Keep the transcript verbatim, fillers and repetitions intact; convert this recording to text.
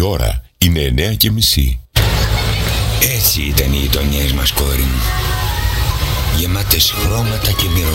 ώρα είναι εννέα και μισή. Έτσι ήταν οι γειτονιές μας, κόρη μου. Γεμάτες χρώματα και μυρωδιές.